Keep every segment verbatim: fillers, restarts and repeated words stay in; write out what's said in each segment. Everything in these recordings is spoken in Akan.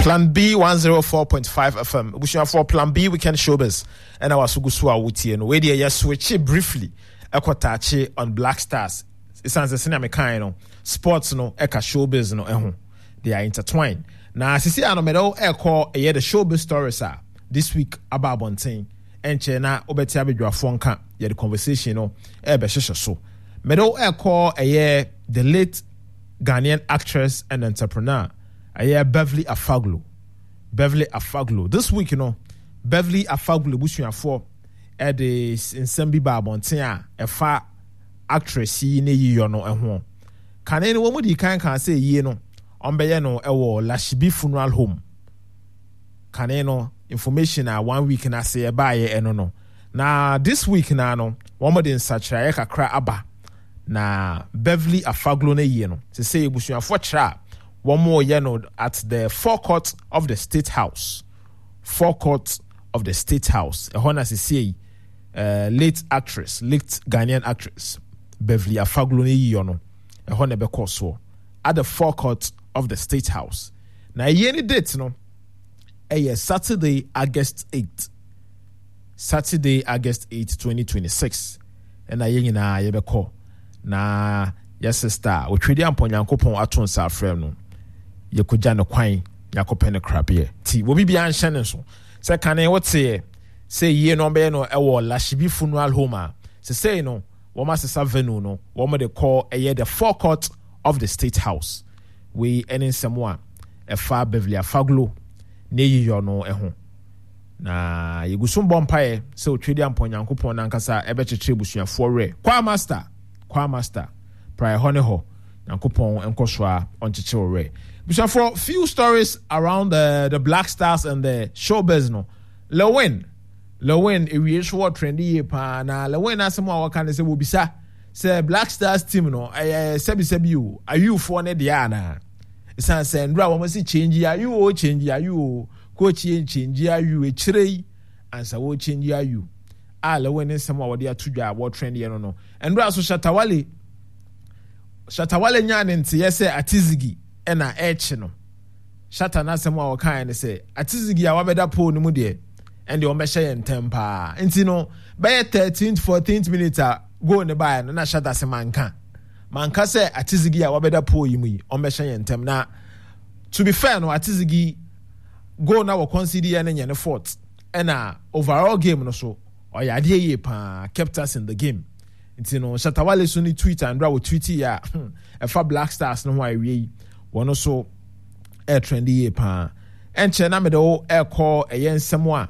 Plan B one oh four point five F M. We should for Plan B weekend showbiz. And I was Sugusua Wuti and where you switch briefly. Ekotachi on Black Stars. It's as a cinema kind sports no eka showbiz no ehun. They are intertwined. Now sisi ano medo eko eye the showbiz stories are this week about bonting. Enche na obeti abedwa fonka ye the conversation no ebe hwehwe so. Medo eko eye the late Ghanaian actress and entrepreneur. Aye Beverly Afaglo. Beverly Afaglo. This week, you know, Beverly Afaglo busuafo e de nsɛm ba abɔnten a ɛfa actress yi ne yi yo no ɛho. Kan ne wo mu di kan kan sɛ yi no ɔmbɛyɛ no ɛwɔ Lashibi Funeral Home. Kan ne no information a one week na sɛ ɛba yɛ ɛno no. Na this week na no wɔn mo de nsachira yɛ kakra aba. Na Beverly Afaglo ne yi no. Sɛ sɛ busuafo kyerɛ one more year know at the forecourt of the State House. Forecourt of the State House. A honor say uh, late actress, late Ghanaian actress, Beverly Afaglo ne yono. A honor be so at the forecourt of the State House. Now any date no. A Saturday, August eighth. Saturday, August eighth, twenty twenty-six. And I yen na yebe call. Na yes sister. We trade am pon yankopon aton sa frame no. Yekuja no kwan yakope no krabie ti wo bibia nhye ne so se kane wote se yie no be no e wo Lashibi Funeral Home a se say no wo ma sesa venue no wo mo de call eye the forecourt of the State House we enen semwa e fa Beverly Afaglo ne yiyo no e ho na yegusum bompae se otwedi ampon yankopon na nkasa e be cheche busuafo re kwa master kwa master prior hone ho yankopon enkoso a oncheche re. So for few stories around the, the Black Stars and the showbiz no. Lewin. Lewin, if we show trendy pa na Lewin asemo wa kan say wobisa say Black Stars team no eh sebi sebi you are you for ne dia na. Isan say ndra wo masi change are you o change are you coach change are you e chirei ansa wo change are you. Ah Lewin asemo wa dia tudwa wo trendy no no. Ndra so Shatawale Shatawale nya ne nte yese atizigi ena eche no shata na asem a wokan ne se atizigi a wabeda po no mu de ende o mehye yen tempa enti no be thirteenth fourteenth minute a go ne ba no na shata se manka manka se atizigi a wabeda po yi mu yi o mehye yen tem na to be fair no atizigi go na wo consider ye ne ne fourth ena overall game no so o ya de ye pa kept us in the game enti no Shatawale so ni tweet and wo tweet ya e fa Black Stars no ho awie one also air trendy pa and chena me do air call a yen semwa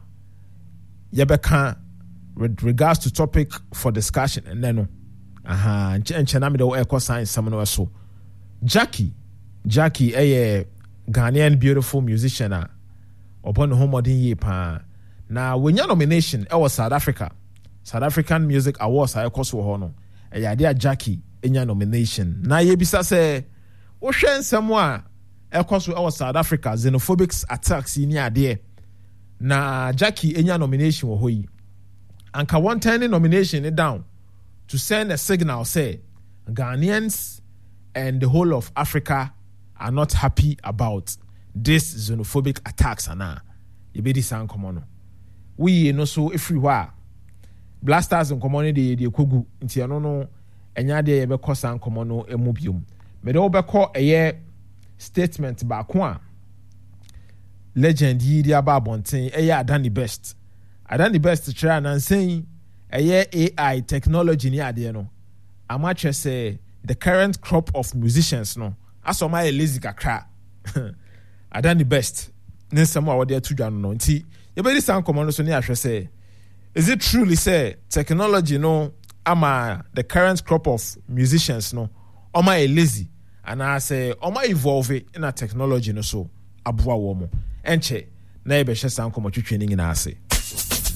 yebeka with regards to topic for discussion and then aha and chena me do air call sign someone so Jackie Jackie a Ghanaian beautiful musician upon the home modern ye pa now when your nomination it was South Africa South African Music Awards I call so hono a idea Jackie in your nomination na yebisa say wohwe nsɛm a ɛkɔso ɛwɔ South Africa xenophobic attacks ni ade na Jackie enya nomination wɔ hɔ yi anka one turning nomination it down to send a signal say Ghanaians and the whole of Africa are not happy about this xenophobic attacks ana yebedi san komo no we no so everywhere Black Stars in komo de de kogu nti ɛno no enya de yebekɔ san komo no emu biom me do be call a statement ba ko a legend yi dia ba bonten e ya Adani Best Adani Best try na saying a A I technology ni ade no amache say the current crop of musicians no aso my lazy kakra Adani Best ne samo a wode atudwa no nti ye be san komo no so ne ahwe say is it truly say technology no ama the current crop of musicians no oma a lazy and I say oma evolve in a technology no so aboa wo mo enche na ebe hye san komo twetwe ni nyina ase